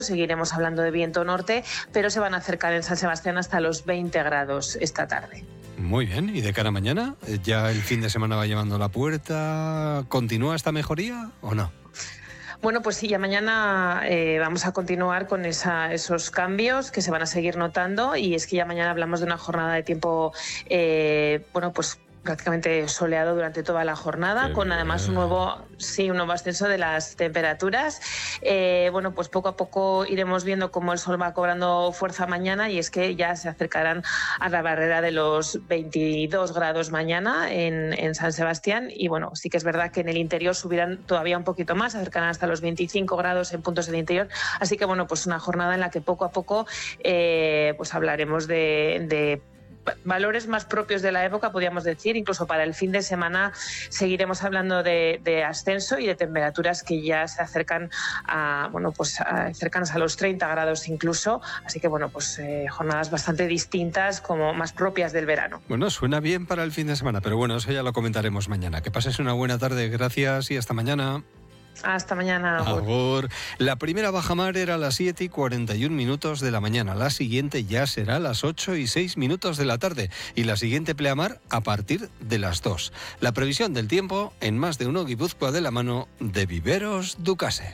seguiremos hablando de viento norte, pero se van a acercar en San Sebastián hasta los 20 grados esta tarde. Muy bien, ¿y de cara a mañana? ¿Ya el fin de semana va llamando a la puerta? ¿Continúa esta mejoría o no? Bueno, pues sí, ya mañana vamos a continuar con esos cambios que se van a seguir notando, y es que ya mañana hablamos de una jornada de tiempo, pues prácticamente soleado durante toda la jornada, con además un nuevo ascenso de las temperaturas. Pues poco a poco iremos viendo cómo el sol va cobrando fuerza mañana, y es que ya se acercarán a la barrera de los 22 grados mañana en San Sebastián, y bueno, sí que es verdad que en el interior subirán todavía un poquito más, acercarán hasta los 25 grados en puntos del interior, así que bueno, pues una jornada en la que poco a poco pues hablaremos de valores más propios de la época, podríamos decir. Incluso para el fin de semana seguiremos hablando de ascenso y de temperaturas que ya se acercan cercanas a los 30 grados incluso, así que jornadas bastante distintas, como más propias del verano. Bueno, suena bien para el fin de semana, pero bueno, eso ya lo comentaremos mañana. Que pases una buena tarde, gracias y hasta mañana. Hasta mañana. Agur. La primera bajamar era a las 7:41 de la mañana. La siguiente ya será a las 8:06 de la tarde. Y la siguiente pleamar a partir de las 2. La previsión del tiempo en Más de Uno Guipúzcoa, de la mano de Viveros Ducase.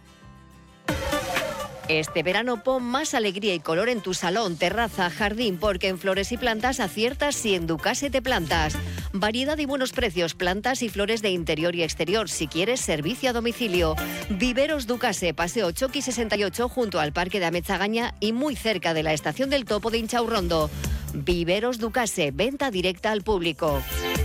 Este verano pon más alegría y color en tu salón, terraza, jardín, porque en Flores y Plantas aciertas si en Ducase te plantas. Variedad y buenos precios, plantas y flores de interior y exterior. Si quieres, servicio a domicilio. Viveros Ducase, Paseo Choqui 68, junto al Parque de Ametzagaña y muy cerca de la Estación del Topo de Inchaurrondo. Viveros Ducase, venta directa al público.